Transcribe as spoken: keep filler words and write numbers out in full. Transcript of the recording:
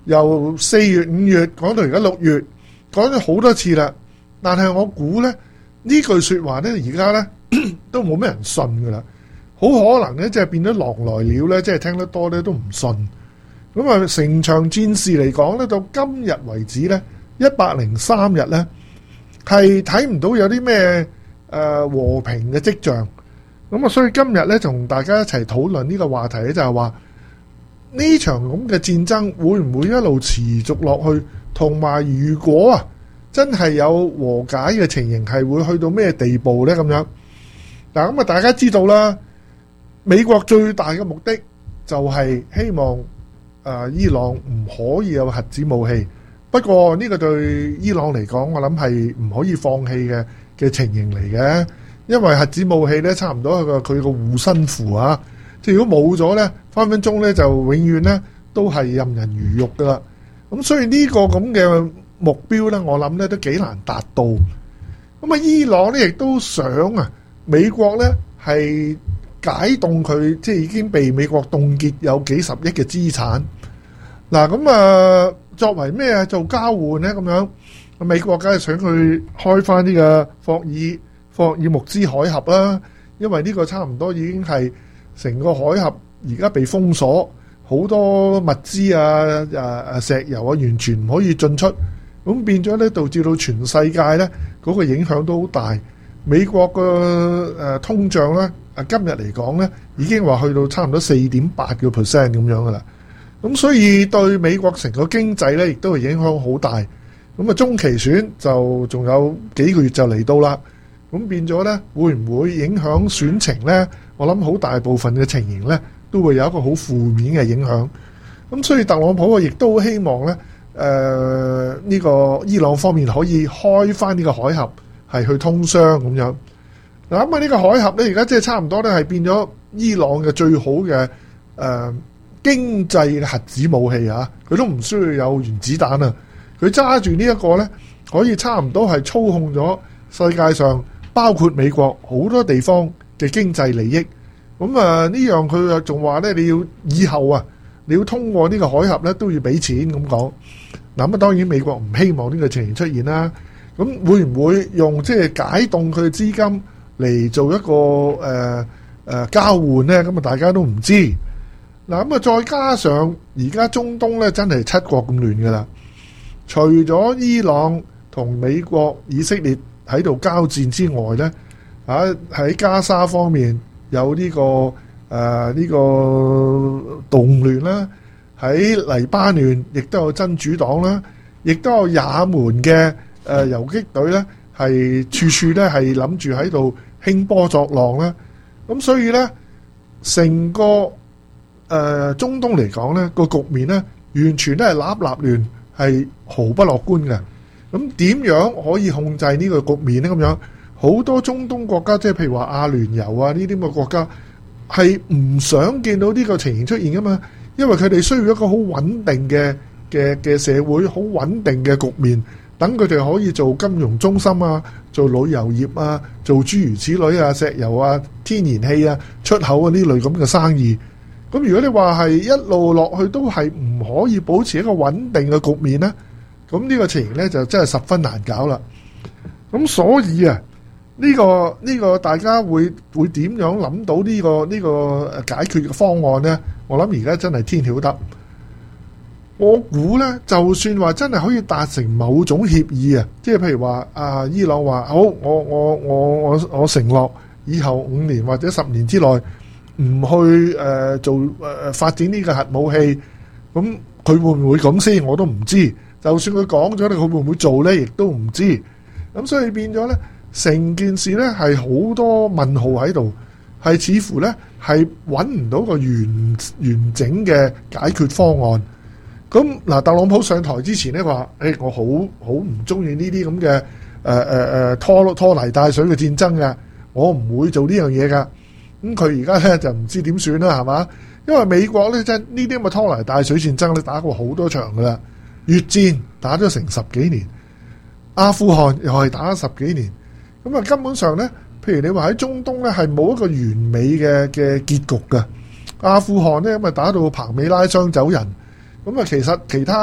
由四月、五月講到而家六月，講咗好多次啦。但係我估咧呢句說話咧，而家咧都冇咩人信噶啦。好可能咧，即係變咗狼來了咧，即係聽得多咧都唔信。咁啊，成場戰事嚟講咧，到今日為止咧，一百零三日咧，係睇唔到有啲咩誒和平嘅跡象。咁啊，所以今日咧，同大家一齊討論呢個話題咧，就係話呢場咁嘅戰爭會唔會一路持續落去？同埋，如果啊真係有和解嘅情形，係會去到咩地步咧？咁樣嗱，咁啊，大家知道啦，美國最大嘅目的就係希望誒伊朗唔可以有核子武器。不過呢個對伊朗嚟講，我諗係唔可以放棄嘅嘅情形嚟嘅，因為核子武器咧，差唔多係個佢個護身符啊。即係如果冇咗咧，分分鐘咧就永遠咧都係任人魚肉噶啦。咁所以呢個咁嘅目標咧，我諗咧都幾難達到。咁啊，伊朗咧亦都想啊，美國咧係解凍佢，即係已經被美國凍結有幾十億嘅資產。嗱，咁啊，作為咩啊做交換咧？咁樣美國梗係想佢開翻呢個霍爾霍爾木茲海峽啦，因為呢個差唔多已經係成個海峽而家被封鎖，好多物資啊、啊石油啊，完全唔可以進出，咁變咗咧，導致到全世界咧嗰個影響都好大。美國嘅誒通脹咧，啊今日嚟講咧，已經話去到差唔多四點八個 percent 咁樣噶啦。咁所以對美國成個經濟咧，亦都係影響好大。咁啊，中期選就仲有幾個月就嚟到啦。咁變咗咧，會唔會影響選情咧？我諗好大部分嘅情形咧，都會有一個好負面嘅影響。咁所以特朗普啊，亦都希望咧，誒、呃、呢、這個伊朗方面可以開翻呢個海峽，係去通商咁樣。嗱咁啊，呢個海峽咧，而家即係差唔多咧，係變咗伊朗嘅最好嘅誒、呃、經濟嘅核子武器啊！佢都唔需要有原子彈啊！佢揸住呢一個咧，可以差唔多係操控咗世界上包括美國好多地方嘅經濟利益。咁啊，呢樣佢又仲話咧，你要以後啊，你要通過呢個海峽咧，都要俾錢咁講。嗱咁啊，當然美國唔希望呢個情形出現啦。咁會唔會用即係解凍佢嘅資金嚟做一個誒誒、呃呃、交換咧？咁啊，大家都唔知。嗱咁啊，再加上而家中東咧，真係七國咁亂噶啦。除咗伊朗同美國、以色列喺度交戰之外咧，啊喺加沙方面有呢、這個誒呢、呃這個動亂啦，喺黎巴嫩亦都有真主黨啦，亦都有也門嘅誒游擊隊咧，係處處咧係諗住喺度興波作浪啦。咁所以咧，成個誒、呃、中東嚟講咧，個局面咧完全都係立立亂，係毫不樂觀嘅。咁點樣可以控制呢個局面咧？咁樣好多中東國家，即係譬如話阿聯酋啊呢啲咁嘅國家，係唔想見到呢個情形出現噶嘛？因為佢哋需要一個好穩定嘅嘅嘅社會，好穩定嘅局面，等佢哋可以做金融中心啊，做旅遊業啊，做諸如此類啊，石油啊、天然氣啊、出口啊呢類咁嘅生意。咁如果你話係一路落去都係唔可以保持一個穩定嘅局面咧，咁呢個情形咧就真係十分難搞啦。咁所以啊，呢個呢個大家會會點樣諗到呢個呢個解決嘅方案咧？我諗而家真係天曉得。我估咧，就算話真係可以達成某種協議啊，即係譬如話啊，伊朗話好，我我我我我承諾以後五年或者十年之內唔去誒、呃、做誒、呃、發展呢個核武器，咁佢會唔會咁先？我都唔知。就算佢講咗咧，佢會唔會做咧？亦都唔知。咁所以變咗咧，成件事咧係好多問號喺度，係似乎咧係揾唔到個完完整嘅解決方案。咁嗱，特朗普上台之前咧話，誒、欸，我好好唔中意呢啲咁嘅誒誒誒拖拖泥帶水嘅戰爭嘅，我唔會做呢樣嘢噶。咁佢而家咧就唔知點算啦，係嘛？因為美國咧真係呢啲咁嘅拖泥帶水戰爭咧打過好多場噶啦。越戰打咗成十幾年，阿富汗又係打咗十幾年，咁啊根本上咧，譬如你話喺中東咧係冇一個完美嘅嘅結局㗎。阿富汗咧咁啊打到彭美拉雙走人，咁啊其實其他